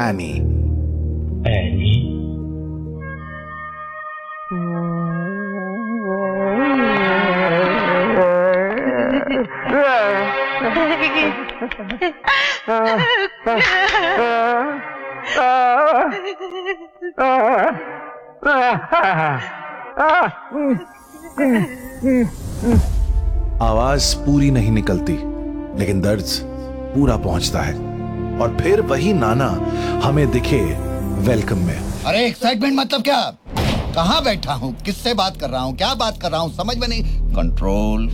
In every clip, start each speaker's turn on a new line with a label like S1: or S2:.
S1: Any.
S2: Any?
S1: आवाज पूरी नहीं निकलती, लेकिन दर्द पूरा पहुंचता है। और फिर वही नाना हमें दिखे वेलकम में।
S3: अरे एक्साइटमेंट मतलब क्या? कहाँ बैठा हूँ, किससे बात कर रहा हूँ, क्या बात कर रहा हूँ, समझ में नहीं। कंट्रोल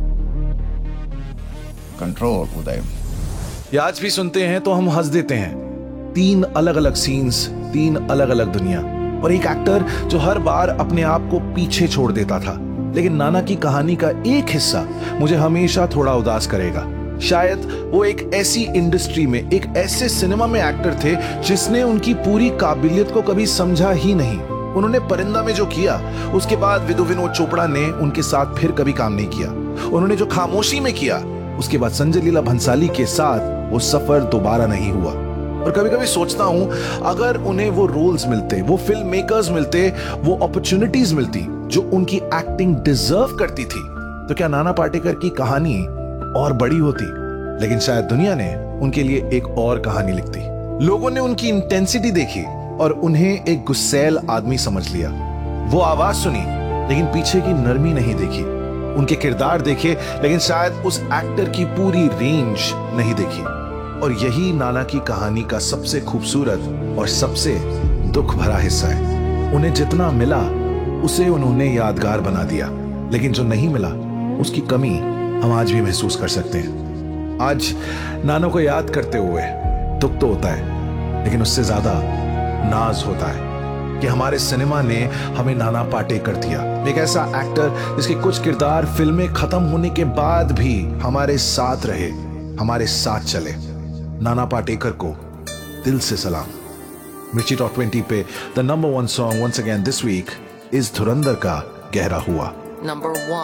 S3: कंट्रोल उदय।
S1: ये आज भी सुनते हैं तो हम हंस देते हैं। 3 अलग अलग सीन्स, 3 अलग अलग दुनिया, और एक एक्टर जो हर बार अपने आप को पीछे छोड़ देता था। लेकिन नाना की कहानी का एक हिस्सा मुझे हमेशा थोड़ा उदास करेगा। शायद वो एक ऐसी इंडस्ट्री में, एक ऐसे सिनेमा में एक्टर थे जिसने उनकी पूरी काबिलियत को कभी समझा ही नहीं। उन्होंने परिंदा में जो किया, उसके बाद विनोद चोपड़ा ने उनके साथ फिर कभी काम नहीं किया। उन्होंने जो खामोशी में किया, उसके बाद संजय लीला भंसाली के साथ वो सफर दोबारा नहीं हुआ। और कभी कभी सोचता हूं, अगर उन्हें वो रोल्स मिलते, वो फिल्म मेकर्स मिलते, वो अपॉर्चुनिटीज मिलती जो उनकी एक्टिंग डिजर्व करती थी, तो क्या नाना पाटेकर की कहानी और बड़ी होती। लेकिन शायद दुनिया ने उनके लिए एक और कहानी लिखती। लोगों ने उनकी इंटेंसिटी देखी और उन्हें एक गुस्सैल आदमी समझ लिया। वो आवाज सुनी, लेकिन पीछे की नरमी नहीं देखी। उनके किरदार देखे, लेकिन शायद उस एक्टर की पूरी रेंज नहीं देखी। और यही नाना की कहानी का सबसे खूबसूरत और सबसे दुख भरा हिस्सा है। उन्हें जितना मिला उसे उन्होंने यादगार बना दिया, लेकिन जो नहीं मिला उसकी कमी हम आज भी महसूस कर सकते हैं। आज नाना को याद करते हुए दुख तो होता है, लेकिन उससे ज्यादा नाज होता है कि हमारे सिनेमा ने हमें नाना पाटेकर दिया। एक ऐसा एक्टर जिसके कुछ किरदार फिल्में खत्म होने के बाद भी हमारे साथ रहे, हमारे साथ चले। नाना पाटेकर को दिल से सलाम। मिर्ची टॉप 20 पे the number 1 song once again this week is धुरंधर का गहरा हुआ।
S4: Number 1